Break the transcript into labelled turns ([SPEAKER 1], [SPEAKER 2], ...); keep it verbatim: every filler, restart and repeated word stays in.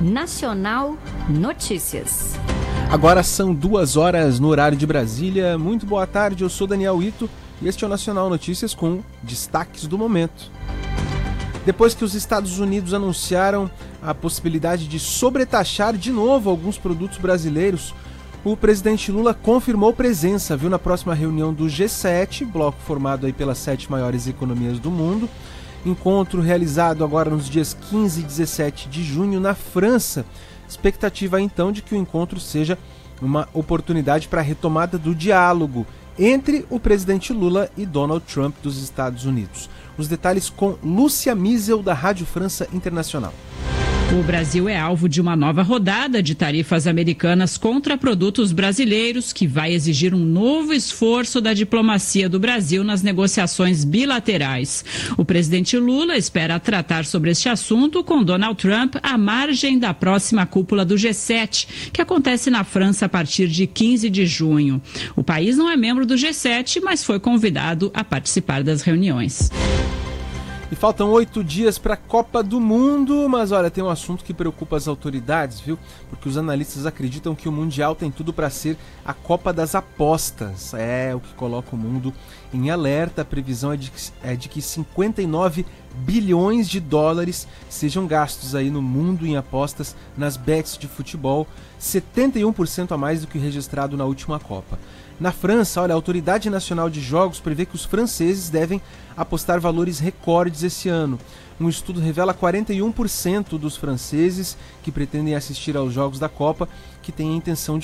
[SPEAKER 1] Nacional Notícias.
[SPEAKER 2] Agora são duas horas no horário de Brasília. Muito boa tarde, eu sou Daniel Ito e este é o Nacional Notícias com destaques do momento. Depois que os Estados Unidos anunciaram a possibilidade de sobretaxar de novo alguns produtos brasileiros, o presidente Lula confirmou presença, viu, na próxima reunião do G sete, bloco formado aí pelas sete maiores economias do mundo. Encontro realizado agora nos dias quinze e dezessete de junho na França. Expectativa então de que o encontro seja uma oportunidade para a retomada do diálogo entre o presidente Lula e Donald Trump dos Estados Unidos. Os detalhes com Lúcia Miesel, da Rádio França Internacional.
[SPEAKER 3] O Brasil é alvo de uma nova rodada de tarifas americanas contra produtos brasileiros, que vai exigir um novo esforço da diplomacia do Brasil nas negociações bilaterais. O presidente Lula espera tratar sobre este assunto com Donald Trump à margem da próxima cúpula do G sete, que acontece na França a partir de quinze de junho. O país não é membro do G sete, mas foi convidado a participar das reuniões.
[SPEAKER 2] E faltam oito dias para a Copa do Mundo, mas olha, tem um assunto que preocupa as autoridades, viu? Porque os analistas acreditam que o Mundial tem tudo para ser a Copa das Apostas. É o que coloca o mundo em alerta. A previsão é de, é de que cinquenta e nove bilhões de dólares sejam gastos aí no mundo em apostas nas bets de futebol, setenta e um por cento a mais do que registrado na última Copa. Na França, olha, a Autoridade Nacional de Jogos prevê que os franceses devem apostar valores recordes esse ano. Um estudo revela quarenta e um por cento dos franceses que pretendem assistir aos Jogos da Copa que têm a intenção de